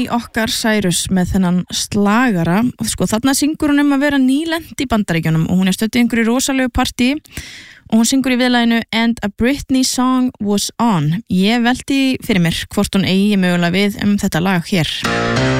Miley Cyrus með þennan slagara. Sko, þarna syngur hún að vera nýlent í Bandaríkjunum og hún stödd í einhverju rosalegu partí og hún syngur í viðlaginu And a Britney song was on. Ég velti fyrir mér hvort hún eigi mögulega við þetta lag hér.